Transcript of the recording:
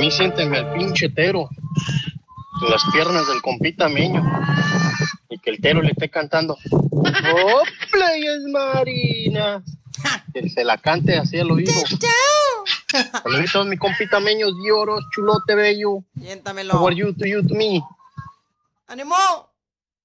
mí siénteme al pinche Tero en las piernas del compita Meño y que el Tero le esté cantando ¡Oh, playas Marina! Que se la cante así al oído. Saluditos, mi compita Meño, Dioros, chulote bello. Siéntamelo. How are you to me? ¡Ánimo!